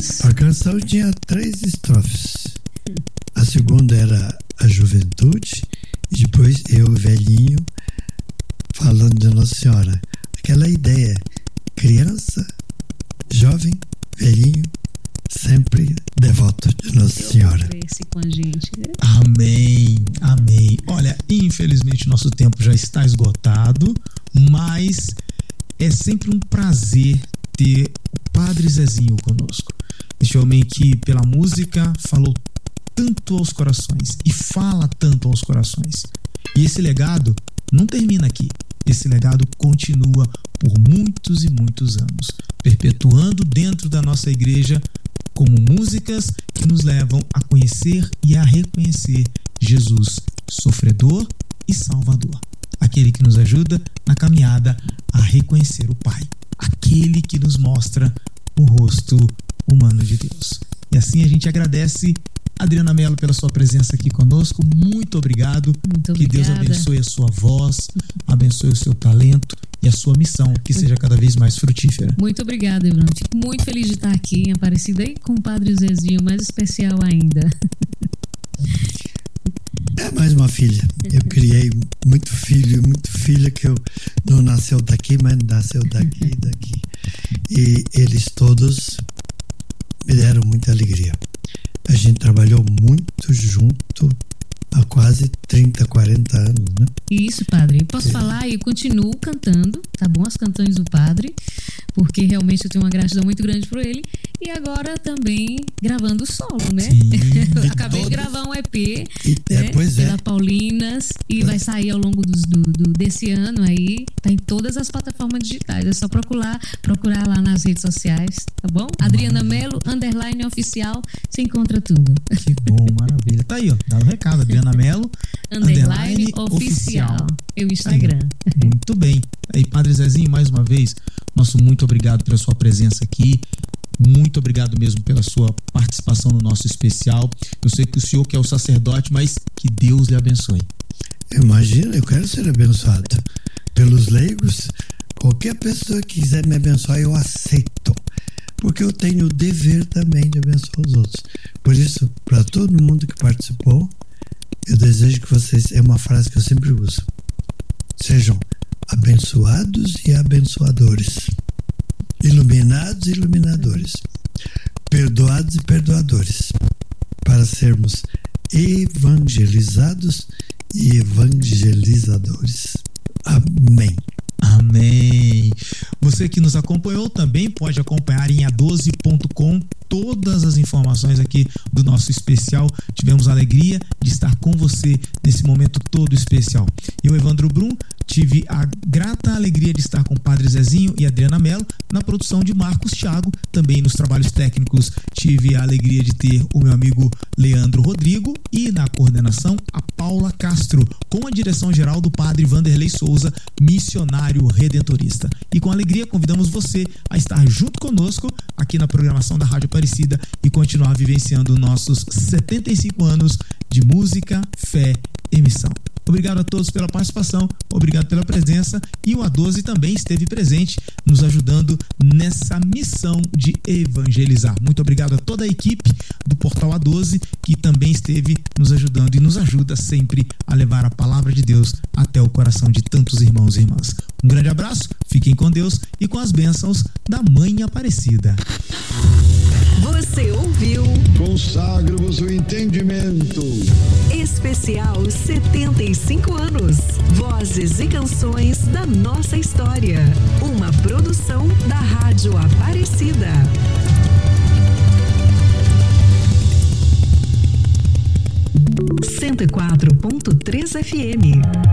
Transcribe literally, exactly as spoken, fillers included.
Deus. A canção tinha três estrofes. A segunda era a juventude, e depois eu, velhinho, falando de Nossa Senhora. Aquela ideia, criança, jovem, velhinho, sempre devoto de Nossa Senhora. Com a gente. Amém, amém. Olha, infelizmente nosso tempo já está esgotado, mas é sempre um prazer ter o Padre Zezinho conosco. Este homem que pela música falou tanto aos corações e fala tanto aos corações. E esse legado não termina aqui. Esse legado continua por muitos e muitos anos, perpetuando dentro da nossa igreja como músicas que nos levam a conhecer e a reconhecer Jesus, sofredor e salvador. Aquele que nos ajuda na caminhada a reconhecer o Pai. Aquele que nos mostra o rosto humano de Deus. E assim a gente agradece Adriana Mello pela sua presença aqui conosco. Muito obrigado. Muito que Deus obrigada. abençoe a sua voz, abençoe o seu talento e a sua missão, que seja cada vez mais frutífera. Muito obrigada, Ivan. Fico muito feliz de estar aqui em Aparecida e com o Padre Zezinho, mais especial ainda. É mais uma filha. Eu criei muito filho, muito filha que eu não nasceu daqui, mas nasceu daqui e daqui. E eles todos me deram muita alegria. A gente trabalhou muito junto há quase trinta, quarenta anos, né? Isso, Padre. Posso é. falar? Eu continuo cantando, tá bom? As canções do Padre, porque realmente eu tenho uma gratidão muito grande por ele. E agora também gravando solo, né? Sim, eu acabei todos. de gravar um E P, e, né? é, pois é. Pela Paulinas, e é. vai sair ao longo dos, do, do, desse ano aí. Tá em todas as plataformas digitais. É só procurar, procurar lá nas redes sociais, tá bom? Maravilha. Adriana Mello, underline oficial, você encontra tudo. Que bom, maravilha. Tá aí, ó. Dá o um recado, Adriana Mello, underline, underline oficial. oficial. É o Instagram. Aí, muito bem. Aí, Padre Zezinho, mais uma vez, nosso muito obrigado pela sua presença aqui. Muito obrigado mesmo pela sua participação no nosso especial. Eu sei que o senhor que é o sacerdote, mas que Deus lhe abençoe. Imagina, eu quero ser abençoado pelos leigos. Qualquer pessoa que quiser me abençoar, eu aceito, porque eu tenho o dever também de abençoar os outros. Por isso, para todo mundo que participou, eu desejo que vocês, é uma frase que eu sempre uso, sejam abençoados e abençoadores, iluminados e iluminadores, perdoados e perdoadores, para sermos evangelizados e evangelizadores. Amém. Amém. Você que nos acompanhou também pode acompanhar em a doze ponto com todas as informações aqui do nosso especial. Tivemos a alegria de estar com você nesse momento todo especial. Eu, Evandro Brum, tive a grata alegria de estar com o Padre Zezinho e Adriana Mello na produção de Marcos Thiago. Também nos trabalhos técnicos tive a alegria de ter o meu amigo Leandro Rodrigo e na coordenação a Paula Castro, com a direção geral do Padre Vanderlei Souza, missionário redentorista. E com alegria convidamos você a estar junto conosco aqui na programação da Rádio Aparecida e continuar vivenciando nossos setenta e cinco anos de música, fé e missão. Obrigado a todos pela participação, obrigado pela presença, e o A doze também esteve presente, nos ajudando nessa missão de evangelizar. Muito obrigado a toda a equipe do Portal A doze, que também esteve nos ajudando e nos ajuda sempre a levar a palavra de Deus até o coração de tantos irmãos e irmãs. Um grande abraço, fiquem com Deus e com as bênçãos da Mãe Aparecida. Você ouviu? Consagro-vos o entendimento. Especial setenta e cinco anos. Vozes e canções da nossa história. Uma produção da Rádio Aparecida. cento e quatro ponto três F M.